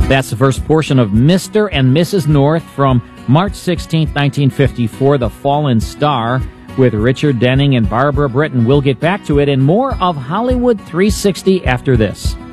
That's the first portion of Mr. and Mrs. North from March 16, 1954, The Fallen Star, with Richard Denning and Barbara Britton. We'll get back to it and more of Hollywood 360 after this.